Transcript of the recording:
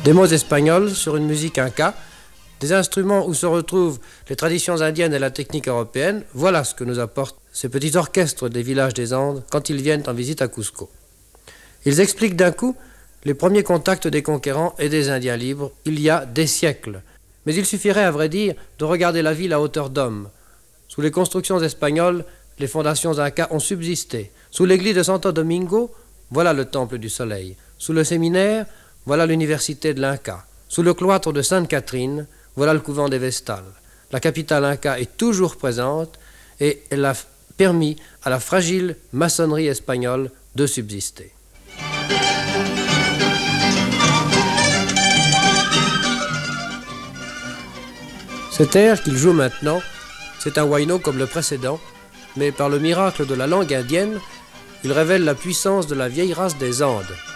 Des mots espagnols sur une musique inca, des instruments où se retrouvent les traditions indiennes et la technique européenne, voilà ce que nous apportent ces petits orchestres des villages des Andes quand ils viennent en visite à Cusco. Ils expliquent d'un coup les premiers contacts des conquérants et des Indiens libres il y a des siècles. Mais il suffirait, à vrai dire, de regarder la ville à hauteur d'homme. Sous les constructions espagnoles, les fondations incas ont subsisté. Sous l'église de Santo Domingo, voilà le temple du soleil. Sous le séminaire, voilà l'université de l'Inca. Sous le cloître de Sainte-Catherine, voilà le couvent des Vestales. La capitale inca est toujours présente et elle a permis à la fragile maçonnerie espagnole de subsister. Cet air qu'il joue maintenant, c'est un huayno comme le précédent, mais par le miracle de la langue indienne, il révèle la puissance de la vieille race des Andes.